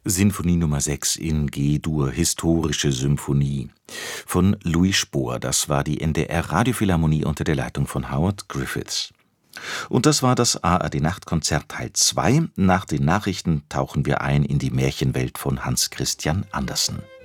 Sinfonie Nummer 6 in G-Dur, historische Symphonie von Louis Spohr. Das war die NDR-Radiophilharmonie unter der Leitung von Howard Griffiths. Und das war das ARD-Nachtkonzert Teil 2. Nach den Nachrichten tauchen wir ein in die Märchenwelt von Hans Christian Andersen.